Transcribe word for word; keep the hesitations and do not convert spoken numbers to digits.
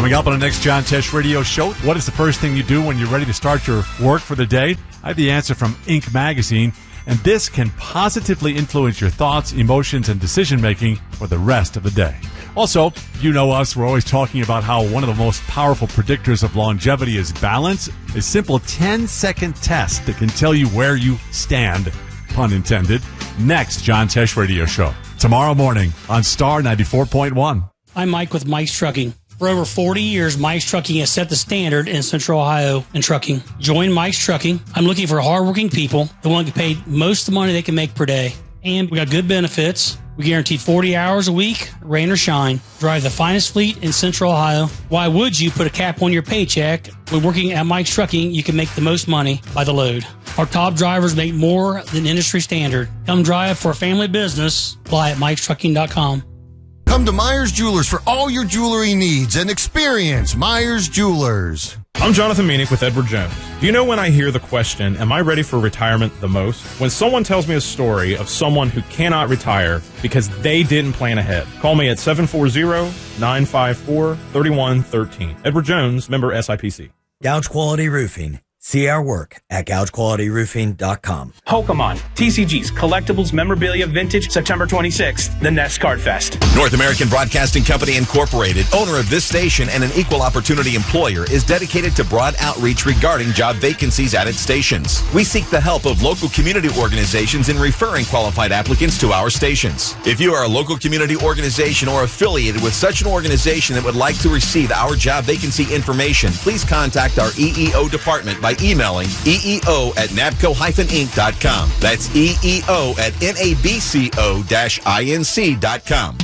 Coming up on the next John Tesh Radio Show, what is the first thing you do when you're ready to start your work for the day? I have the answer from Inc magazine, and this can positively influence your thoughts, emotions, and decision-making for the rest of the day. Also, you know us, we're always talking about how one of the most powerful predictors of longevity is balance. A simple ten-second test that can tell you where you stand, pun intended. Next John Tesh Radio Show, tomorrow morning on Star ninety-four point one. I'm Mike with Mike's Trucking. For over forty years, Mike's Trucking has set the standard in Central Ohio in trucking. Join Mike's Trucking. I'm looking for hardworking people that want to get paid most of the money they can make per day. And we got good benefits. We guarantee forty hours a week, rain or shine. Drive the finest fleet in Central Ohio. Why would you put a cap on your paycheck? When working at Mike's Trucking, you can make the most money by the load. Our top drivers make more than industry standard. Come drive for a family business. Apply at mikes trucking dot com. Come to Myers Jewelers for all your jewelry needs and experience Myers Jewelers. I'm Jonathan Meanick with Edward Jones. Do you know when I hear the question, am I ready for retirement the most? When someone tells me a story of someone who cannot retire because they didn't plan ahead. Call me at seven four zero, nine five four, three one one three. Edward Jones, member S I P C. Gouge Quality Roofing. See our work at gouge quality roofing dot com. Pokemon, T C G's Collectibles Memorabilia Vintage, September twenty-sixth, the Nest Card Fest. North American Broadcasting Company Incorporated, owner of this station and an equal opportunity employer, is dedicated to broad outreach regarding job vacancies at its stations. We seek the help of local community organizations in referring qualified applicants to our stations. If you are a local community organization or affiliated with such an organization that would like to receive our job vacancy information, please contact our E E O department by emailing E E O at nabco dash inc dot com. That's E E O at N A B C O dash I N C dot com.